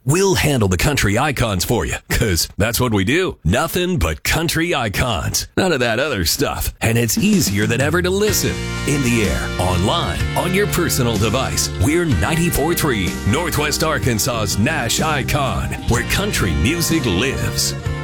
We'll handle the country icons for you, because that's what we do. Nothing but country icons. None of that other stuff. And it's easier than ever to listen. In the air, online, on your personal device. We're 94.3, Northwest Arkansas's Nash Icon, where country music lives.